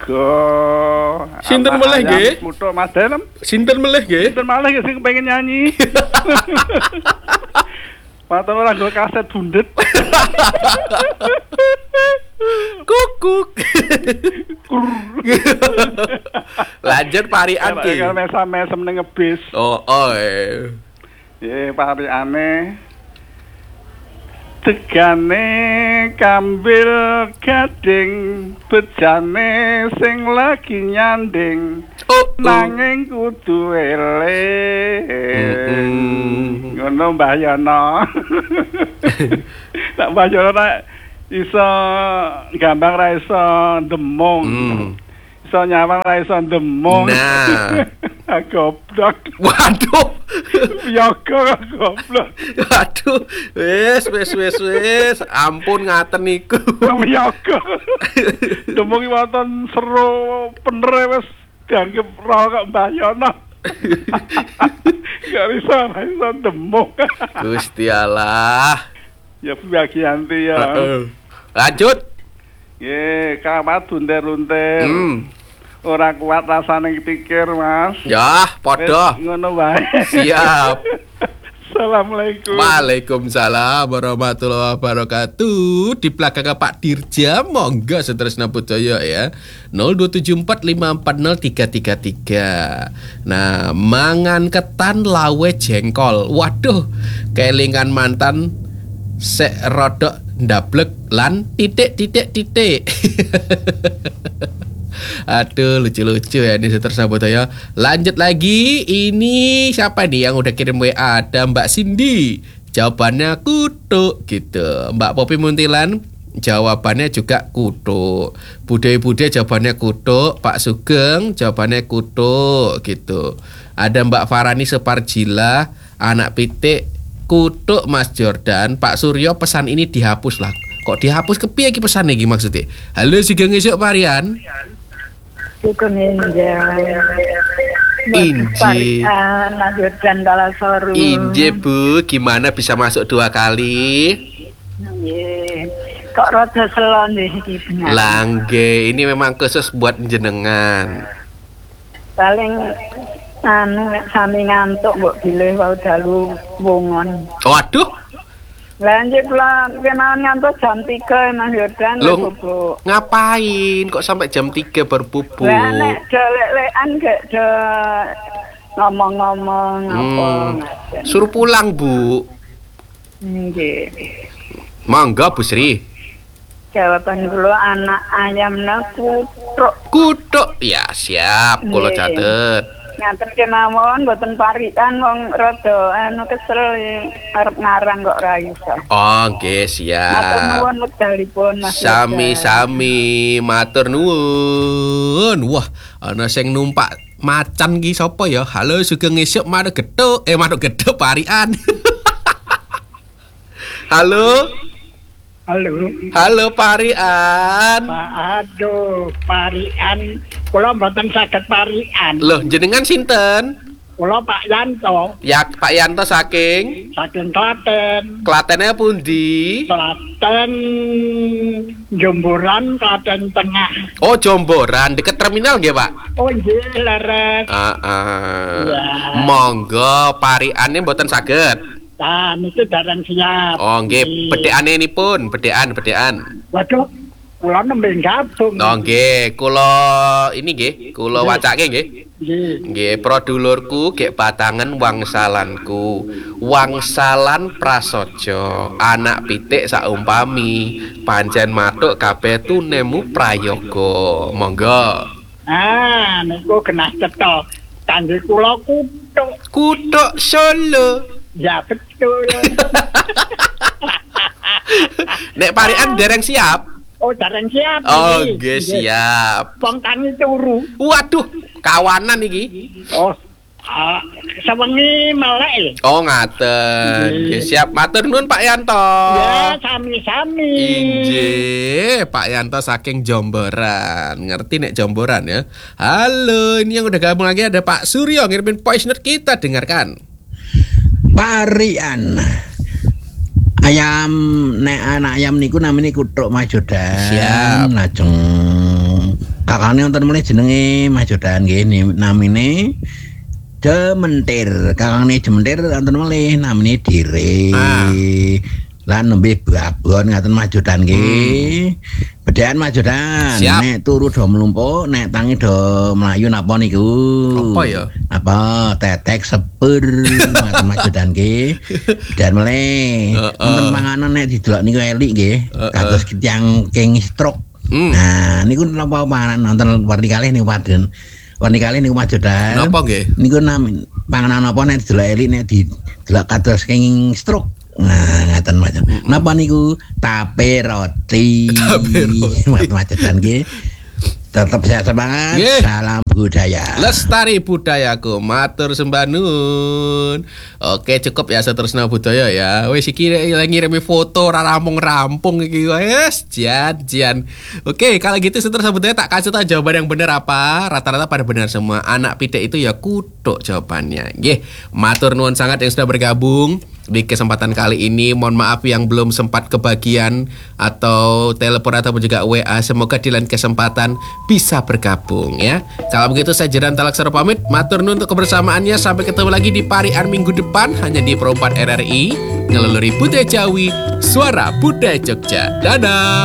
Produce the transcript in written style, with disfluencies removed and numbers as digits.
sego. Sinten meleh nggih? Kuthuk Mas Denem. Sinten meleh nggih? Sinten malih sing pengen nyanyi. Paton ora nggo kaset bundet. Kukuk. Lanjut parian ki. Kalau mesam-mesem ning ngebis. Oh, Pariane tegane kambil gading bejane sing lagi nyanding nanging kudu eling ngono Mbah Yono. Nek Mbah Yono iso gambang ra iso demung. Iso nyawang ra iso demung. Nah. Goblok. Waduh. Yoga goblok. Waduh. Wis. Ampun ngaten niku. Yoga. Demung wonten seru bener wis dianggep roh kok Mbah Yono. Gak bisa demung. Gusti Allah. Ya bagianti ya. Lanjut. Nggih, kawat dunter-unter. Ora kuat rasane pikir, Mas. Ya, padha. Ngono wae. Siap. Assalamualaikum. Waalaikumsalam warahmatullahi wabarakatuh. Di belakang Pak Dirja, monggo setresna Budaya ya. 024540333. Nah, mangan ketan lawe jengkol. Waduh, kelingan mantan sek rodok ndablek lan titik. Aduh, lucu-lucu ya ini tersebut ya. Lanjut lagi, ini siapa nih yang udah kirim WA? Ada Mbak Cindy, jawabannya kutuk gitu. Mbak Popi Muntilan, jawabannya juga kutuk. Budaya jawabannya kutuk. Pak Sugeng, jawabannya kutuk gitu. Ada Mbak Farani Separjila, anak pitik, kutuk Mas Jordan. Pak Suryo, pesan ini dihapus lah. Kok dihapus kepiye iki pesane iki maksudnya? Halo Sugeng esuk Parian. Sugeng Inje. Inje Bu, gimana bisa masuk 2 kali? Nggih. Kok rada selon iki bener. Langge, ini memang khusus buat jenengan. Paling sami ngantuk mbok bilih wau dalu wongon. Waduh. Lanjut lah, kenalan ngantuk jam 3 Mas Yordan. Loh, ngapain kok sampai jam 3 berbubuk? Lah nek lek-lekan gak do ngomong-ngomong apa. Suruh pulang, Bu. Nggih. Mangga Bu Sri. Jawaban kula anak ayamna kutuk. Kutuk. Ya, siap. Kula catet. Ngaten kemawon mboten parikan wong rada kesel arep ngarang kok ra iso. Oh, nggih, siap. Matur nuwun wekdalipun Mas. Sami-sami matur nuwun. Wah, ana sing numpak macan ki sapa ya? Halo Sugeng esuk manuk gedhuk. Manuk gedhuk Parian. Halo. Halo Parian. Aduh, Parian. Kula mboten saged Parian. Loh, jenengan sinten? Kula Pak Yanto. Ya, Pak Yanto saking Klaten. Klatene pundi? Klaten Jomboran, Klaten Tengah. Oh, Jomboran, deket terminal nggih, Pak? Oh nggih, leres. Monggo Pariane mboten saged. Nah, itu darang siap. Oh, nggih, bedekane nipun, bedekan. Waduh, kula nembe gabung. Oh, nggih, kula ini nggih, kula wacake nggih. Nggih, produlurku gek batangan wangsalanku. Wangsalan prasaja, anak pitik saumpami, pancen matuk kabeh tunemu prayoga. Monggo. Niku genah cetha. Kangge kula kutuk. Kutuk Solo. Ya betul. Nek Parian dereng siap. Oh, dereng siap. Oh, nggih siap. Wong tangi turu. Waduh, kawanan iki. Oh. Sewengi melek. Oh, ngaten. Nggih siap. Matur nuwun Pak Yanto. Ya, sami-sami. Injih, Pak Yanto saking Jomboran. Ngerti nek Jomboran ya. Halo, ini yang udah gabung lagi ada Pak Suryo ngirimin voice note kita dengarkan. Parian ayam nek anak ayam niku namanya kutuk Mas Jordan. Siap. Lajeng kakane wonten meneh jenenge Majodan nggih namine Jementir. Kakane Jementir wonten meneh namine Dire. Lan nembe babon ngaten Majodan nggih. Bedhean Majodan. Siap. Nek turu do mlumpuk, nek tangi do mlayu napa niku? Apa ya? Apa tetek sepur ngaten Majodan nggih. Dan meleh. Wonten panganan nek didelok niku elik nggih. Kados tiyang king stroke. Nah, niku napa panganan wonten warni kalih niku Paden. Warni kalih niku Majodan. Napa nggih? Niku panganan apa nek didelok elik nek didelok kados king stroke. Nah, ngaten macam. Napa niku tape roti. Macam-macam nggih. Tetap sehat semangat. Nggih. Salam budaya. Lestari budayaku, matur sembah nuwun. Oke, cukup ya seterusnya budaya ya. Wis iki ngirimi foto ora rampung-rampung iki wis jan. Oke, kalau gitu seterusnya budaya tak kasih tahu jawaban yang benar apa. Rata-rata pada benar semua. Anak pitik itu ya kutuk jawabannya. Nggih, matur nuwun sangat yang sudah bergabung di kesempatan kali ini. Mohon maaf yang belum sempat kebagian atau telepon ataupun juga WA. Semoga di lain kesempatan bisa bergabung ya. Kalau begitu saya Jeran Talaksara pamit. Matur nuwun untuk kebersamaannya. Sampai ketemu lagi di Parian minggu depan hanya di Pro 4 RRI. Ngeluluri Budaya Jawi, Suara Budaya Jogja. Dadah.